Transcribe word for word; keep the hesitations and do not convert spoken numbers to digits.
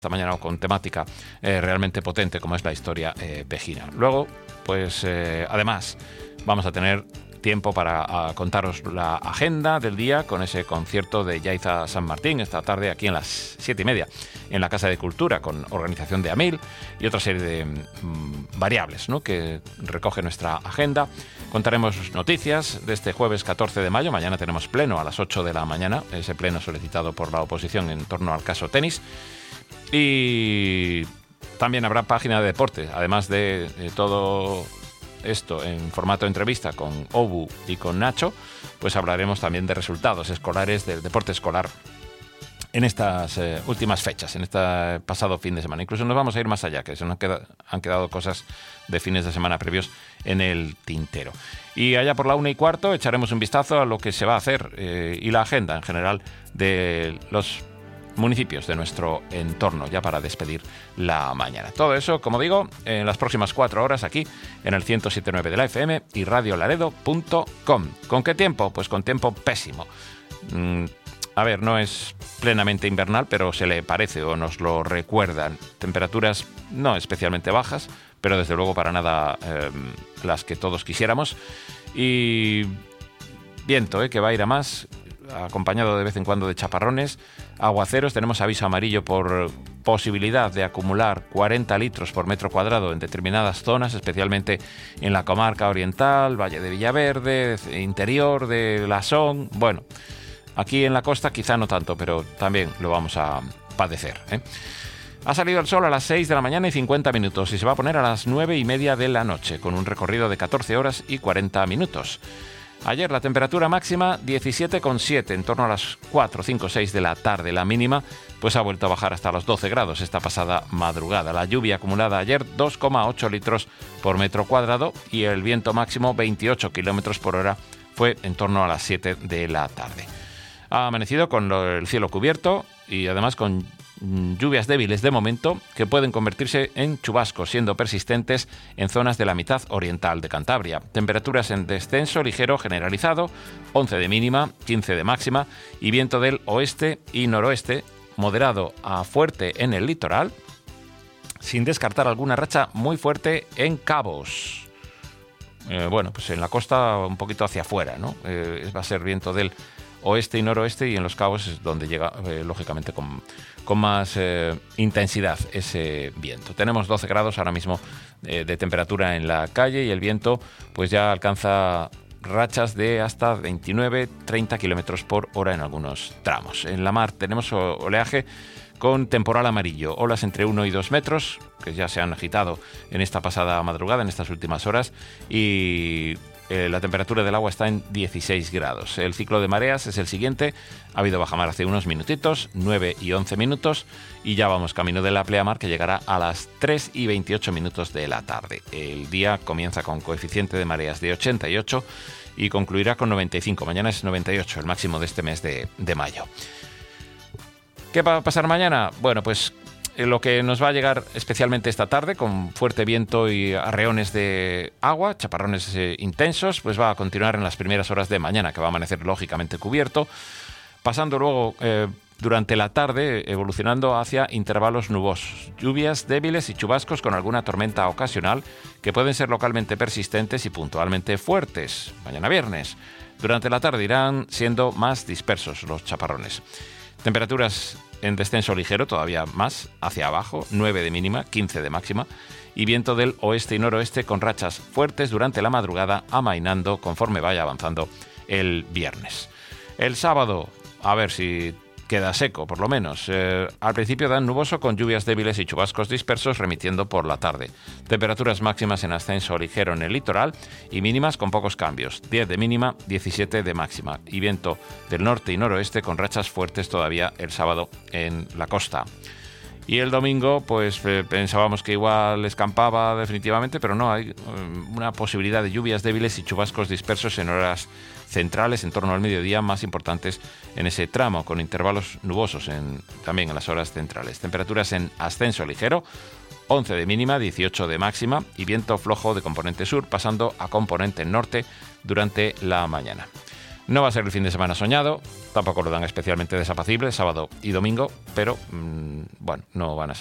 esta mañana con temática eh, realmente potente como es la historia eh, vejina. Luego, pues eh, además vamos a tener tiempo para a, contaros la agenda del día con ese concierto de Yaiza San Martín esta tarde aquí en las siete y media en la Casa de Cultura con organización de AMIL y otra serie de mmm, variables, ¿no?, que recoge nuestra agenda. Contaremos noticias de este jueves catorce de mayo. Mañana tenemos pleno a las ocho de la mañana, ese pleno solicitado por la oposición en torno al caso tenis. Y también habrá página de deporte, además de, de todo esto en formato de entrevista con Obu y con Nacho, pues hablaremos también de resultados escolares del deporte escolar en estas eh, últimas fechas, en este pasado fin de semana. Incluso nos vamos a ir más allá, que se nos queda, han quedado cosas de fines de semana previos en el tintero. Y allá por la una y cuarto echaremos un vistazo a lo que se va a hacer eh, y la agenda en general de los municipios de nuestro entorno, ya para despedir la mañana. Todo eso, como digo, en las próximas cuatro horas aquí en el ciento siete punto nueve de la F M y radio laredo punto com. ¿Con qué tiempo? Pues con tiempo pésimo. Mm, a ver, no es plenamente invernal, pero se le parece o nos lo recuerdan. Temperaturas no especialmente bajas, pero desde luego para nada eh, las que todos quisiéramos. Y viento, eh, que va a ir a más, acompañado de vez en cuando de chaparrones, aguaceros. Tenemos aviso amarillo por posibilidad de acumular cuarenta litros por metro cuadrado en determinadas zonas, especialmente en la comarca oriental, Valle de Villaverde, interior de Lasón. Bueno, aquí en la costa quizá no tanto, pero también lo vamos a padecer, ¿eh? Ha salido el sol a las seis de la mañana y cincuenta minutos y se va a poner a las nueve y media de la noche, con un recorrido de catorce horas y cuarenta minutos. Ayer la temperatura máxima diecisiete coma siete, en torno a las cuatro, cinco, seis de la tarde. La mínima pues ha vuelto a bajar hasta los doce grados esta pasada madrugada. La lluvia acumulada ayer dos coma ocho litros por metro cuadrado y el viento máximo veintiocho kilómetros por hora fue en torno a las siete de la tarde. Ha amanecido con el cielo cubierto y además con lluvias débiles de momento que pueden convertirse en chubascos, siendo persistentes en zonas de la mitad oriental de Cantabria. Temperaturas en descenso ligero generalizado, once de mínima, quince de máxima y viento del oeste y noroeste, moderado a fuerte en el litoral, sin descartar alguna racha muy fuerte en Cabos. Eh, bueno, pues en la costa un poquito hacia afuera, ¿no? Eh, va a ser viento del oeste y noroeste y en los Cabos es donde llega, eh, lógicamente, con, con más eh, intensidad ese viento. Tenemos doce grados ahora mismo eh, de temperatura en la calle y el viento pues ya alcanza rachas de hasta veintinueve a treinta kilómetros por hora en algunos tramos. En la mar tenemos oleaje con temporal amarillo, olas entre uno y dos metros, que ya se han agitado en esta pasada madrugada, en estas últimas horas, y Eh, la temperatura del agua está en dieciséis grados. El ciclo de mareas es el siguiente. Ha habido bajamar hace unos minutitos, nueve y once minutos, y ya vamos camino de la pleamar, que llegará a las tres y veintiocho minutos de la tarde. El día comienza con coeficiente de mareas de ochenta y ocho y concluirá con noventa y cinco. Mañana es noventa y ocho, el máximo de este mes de, de mayo. ¿Qué va a pasar mañana? Bueno, pues lo que nos va a llegar especialmente esta tarde, con fuerte viento y arreones de agua, chaparrones eh, intensos, pues va a continuar en las primeras horas de mañana, que va a amanecer lógicamente cubierto, pasando luego eh, durante la tarde evolucionando hacia intervalos nubosos, lluvias débiles y chubascos con alguna tormenta ocasional que pueden ser localmente persistentes y puntualmente fuertes. Mañana viernes, durante la tarde irán siendo más dispersos los chaparrones. Temperaturas en descenso ligero, todavía más, hacia abajo, nueve de mínima, quince de máxima, y viento del oeste y noroeste con rachas fuertes durante la madrugada, amainando conforme vaya avanzando el viernes. El sábado, a ver si queda seco, por lo menos. Eh, al principio dan nuboso con lluvias débiles y chubascos dispersos remitiendo por la tarde. Temperaturas máximas en ascenso ligero en el litoral y mínimas con pocos cambios. diez de mínima, diecisiete de máxima. Y viento del norte y noroeste con rachas fuertes todavía el sábado en la costa. Y el domingo, pues eh, pensábamos que igual escampaba definitivamente, pero no, hay eh, una posibilidad de lluvias débiles y chubascos dispersos en horas centrales, en torno al mediodía, más importantes en ese tramo, con intervalos nubosos en, también en las horas centrales. Temperaturas en ascenso ligero, once de mínima, dieciocho de máxima, y viento flojo de componente sur, pasando a componente norte durante la mañana. No va a ser el fin de semana soñado, tampoco lo dan especialmente desapacible, sábado y domingo, pero mmm, bueno, no van a